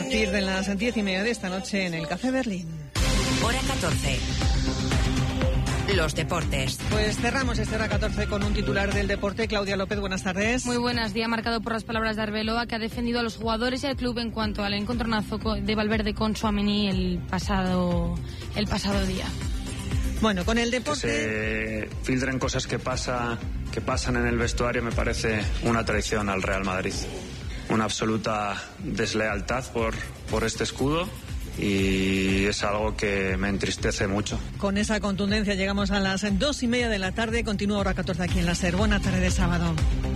partir de las 10:30 de esta noche en el Café Berlín. Hora 14. Los deportes. Pues cerramos esta hora 14 con un titular del deporte. Claudia López, buenas tardes. Muy buenas, día marcado por las palabras de Arbeloa, que ha defendido a los jugadores y al club en cuanto al encontronazo de Valverde con Tchouaméni el pasado día. Bueno, con el deporte... Que se filtren cosas que pasan en el vestuario me parece una traición al Real Madrid. Una absoluta deslealtad por este escudo. Y es algo que me entristece mucho. Con esa contundencia llegamos a las 2:30 de la tarde. Continúa Hora 14 aquí en la SER. Buena tarde de sábado.